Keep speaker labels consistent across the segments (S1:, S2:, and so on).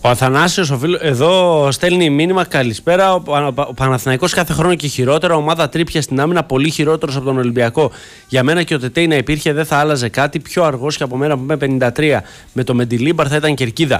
S1: Ο Αθανάσιος εδώ στέλνει μήνυμα καλησπέρα. Ο Παναθηναϊκός κάθε χρόνο και χειρότερα. Ομάδα τρίπια στην άμυνα, πολύ χειρότερος από τον Ολυμπιακό. Για μένα και ο Τετέι να υπήρχε δεν θα άλλαζε κάτι. Πιο αργός και από μένα που είμαι 53. Με το Μεντιλίμπαρ θα ήταν κερκίδα.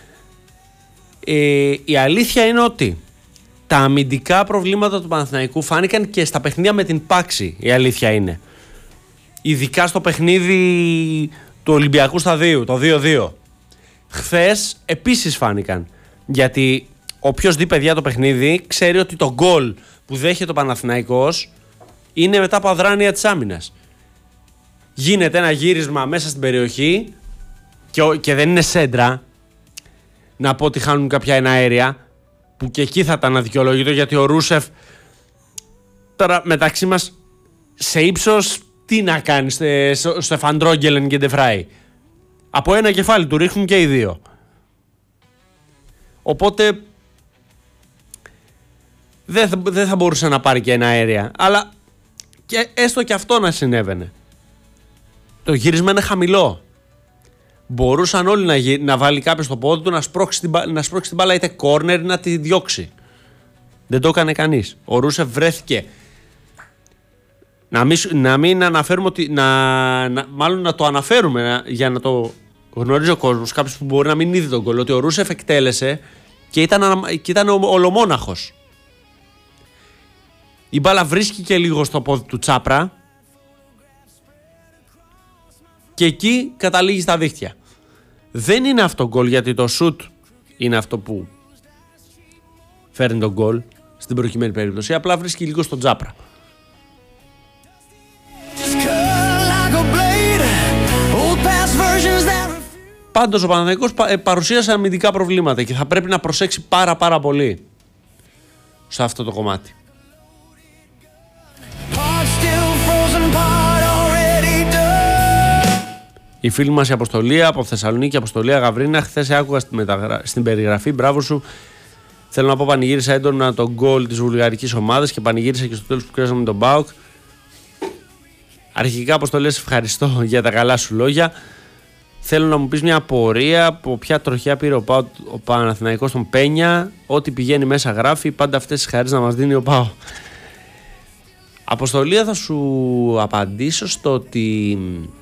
S1: Η αλήθεια είναι ότι τα αμυντικά προβλήματα του Παναθηναϊκού φάνηκαν και στα παιχνίδια με την Πάξη. Η αλήθεια είναι. Ειδικά στο παιχνίδι του Ολυμπιακού Σταδίου, το 2-2. Χθες επίσης φάνηκαν. Γιατί όποιος δει παιδιά το παιχνίδι ξέρει ότι το γκολ που δέχεται ο Παναθηναϊκός είναι μετά από αδράνεια της άμυνας. Γίνεται ένα γύρισμα μέσα στην περιοχή και δεν είναι σέντρα. Να πω ότι χάνουν κάποια εναέρια που και εκεί θα ήταν αδικαιολόγητο, γιατί ο Ρούσεφ τώρα μεταξύ μας σε ύψος τι να κάνει στο Εφαντρόγγελεν και Ντεφράι. Από ένα κεφάλι του ρίχνουν και οι δύο. Οπότε δεν θα μπορούσε να πάρει και ένα αέρια. Αλλά και έστω και αυτό να συνέβαινε. Το γύρισμα είναι χαμηλό. Μπορούσαν όλοι να βάλει κάποιος στο πόδι του, να σπρώξει την μπάλα είτε κόρνερ να τη διώξει. Δεν το έκανε κανείς. Ο Ρούσεφ βρέθηκε. Να μην αναφέρουμε ότι. Μάλλον να το αναφέρουμε για να το γνωρίζει ο κόσμος, κάποιος που μπορεί να μην είδε τον γκολ, ότι ο Ρούσεφ εκτέλεσε και ήταν ολομόναχος. Η μπάλα βρίσκει και λίγο στο πόδι του Τσάπρα και εκεί καταλήγει στα δίχτυα. Δεν είναι αυτό γκολ, γιατί το σουτ είναι αυτό που φέρνει τον γκολ στην προκειμένη περίπτωση. Απλά βρίσκει λίγο στον Τσάπρα. Πάντως ο Παναθηναϊκός παρουσίασε αμυντικά προβλήματα και θα πρέπει να προσέξει πάρα πολύ σε αυτό το κομμάτι. Η φίλη μας η Αποστολία από Θεσσαλονίκη, Αποστολία Γαβρίνα, χθες άκουγα στην περιγραφή, μπράβο σου. Θέλω να πω, πανηγύρισα έντονα τον γκολ της βουλγαρικής ομάδας και πανηγύρισα και στο τέλος που κρέσαμε τον ΠΑΟΚ. Αρχικά, Αποστολία, σε ευχαριστώ για τα καλά σου λόγια. Θέλω να μου πεις μια απορία από ποια τροχιά πήρε ο Παναθηναϊκός τον Πένια. Ό,τι πηγαίνει μέσα γράφει, πάντα αυτές τις χαρές να μας δίνει ο ΠΑΟ. Αποστολία, θα σου απαντήσω στο ότι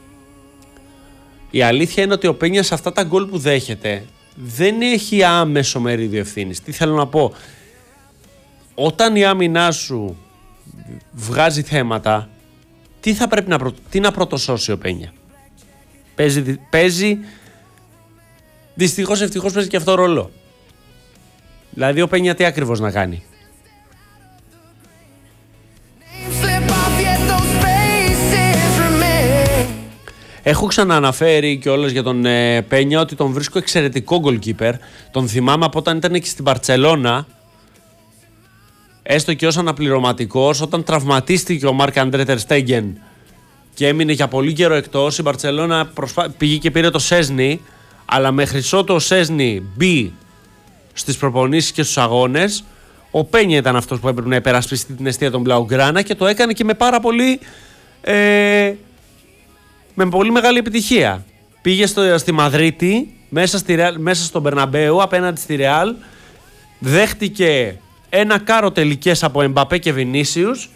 S1: η αλήθεια είναι ότι ο Πένια σε αυτά τα γκολ που δέχεται δεν έχει άμεσο μερίδιο ευθύνης. Τι θέλω να πω? Όταν η άμυνά σου βγάζει θέματα, τι θα πρέπει να πρωτοσώσει ο Πένια? Παίζει δυστυχώς, ευτυχώς παίζει και αυτό ρόλο. Δηλαδή ο Πένια τι ακριβώς να κάνει? Έχω ξανααναφέρει κιόλας για τον Πένια ότι τον βρίσκω εξαιρετικό goalkeeper. Τον θυμάμαι από όταν ήταν και στην Μπαρτσελώνα, έστω και ως αναπληρωματικός, όταν τραυματίστηκε ο Μάρκ Αντρέ Τερ Στέγγεν και έμεινε για πολύ καιρό εκτός. Η Μπαρτσελώνα πήγε και πήρε το Σέσνι, αλλά μέχρι ότου ο Σέσνι μπει στις προπονήσεις και στους αγώνες, ο Πένια ήταν αυτός που έπρεπε να υπερασπιστεί την αιστεία των Μπλαουγκράνα και το έκανε και με πάρα πολύ με πολύ μεγάλη επιτυχία. Πήγε στη Μαδρίτη, μέσα στον Μπερναμπέου, απέναντι στη Ρεάλ, δέχτηκε ένα κάρο τελικές από Εμπαπέ και Βινίσιους.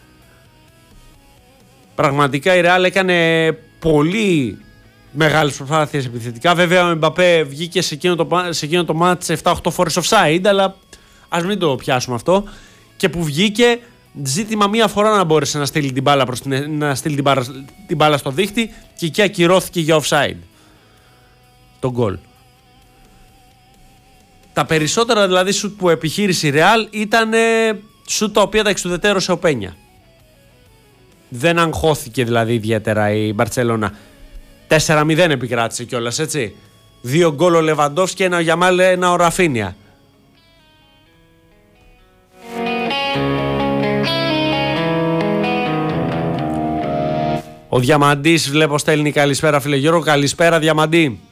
S1: Πραγματικά η Ρεάλ έκανε πολύ μεγάλες προσπάθειες επιθετικά. Βέβαια ο Εμπαπέ βγήκε σε εκείνο το μάτς 7-8 φορές offside, αλλά ας μην το πιάσουμε αυτό. Και που βγήκε, ζήτημα μία φορά να μπόρεσε να στείλει την μπάλα στο δίχτυ και εκεί ακυρώθηκε για offside το γκολ. Τα περισσότερα δηλαδή σουτ που επιχείρησε η Real ήταν σουτ τα οποία τα εξουδετέρωσε ο Πένια. Δεν αγχώθηκε δηλαδή ιδιαίτερα η Μπαρτσελώνα. 4-0 επικράτησε κιόλας, έτσι. 2 γκολ ο Λεβαντόφσκι, ένα ο Γιαμάλ, ένα ο Ραφίνια. Ο Διαμαντής βλέπω στέλνει καλησπέρα, φίλε Γιώργο. Καλησπέρα, Διαμαντή.